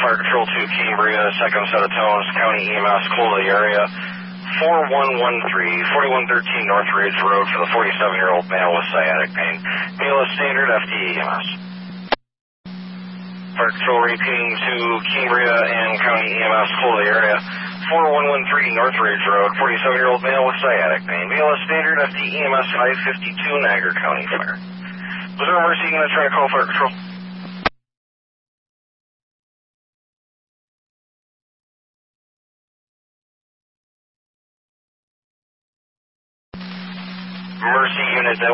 Fire Control to Cambria, second set of tones, County EMS, cold of the area. 4113, 4113 North Ridge Road for the 47-year-old male with sciatic pain. BLS standard, FD EMS. Fire Control repeating to Cambria and County EMS, cold of the area. 4113 North Ridge Road, 47-year-old male with sciatic pain. BLS standard, FD EMS 552 Niagara County Fire. Was there emergency going to try to call Fire Control? Mercy unit.